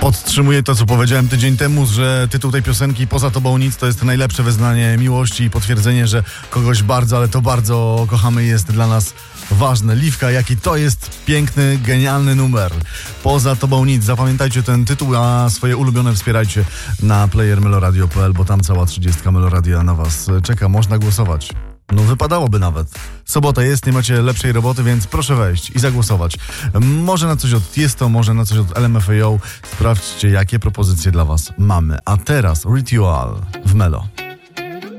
Podtrzymuję to, co powiedziałem tydzień temu, że tytuł tej piosenki Poza tobą nic to jest najlepsze wyznanie miłości i potwierdzenie, że kogoś bardzo, ale to bardzo kochamy, jest dla nas ważne. Liwka, jaki to jest piękny, genialny numer. Poza tobą nic. Zapamiętajcie ten tytuł, a swoje ulubione wspierajcie na player meloradio.pl, bo tam cała 30 Meloradia na was czeka. Można głosować. No wypadałoby nawet. Sobota jest, nie macie lepszej roboty, więc proszę wejść i zagłosować. Może na coś od Tiesto, może na coś od LMFAO. Sprawdźcie, jakie propozycje dla was mamy. A teraz Ritual w Melo.